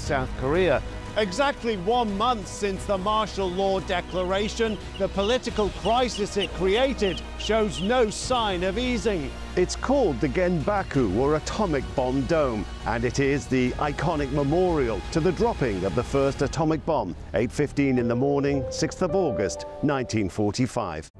South Korea. Exactly 1 month since the martial law declaration, the political crisis it created shows no sign of easing. It's called the Genbaku, or Atomic Bomb Dome, and it is the iconic memorial to the dropping of the first atomic bomb, 8:15 in the morning, 6th of August, 1945.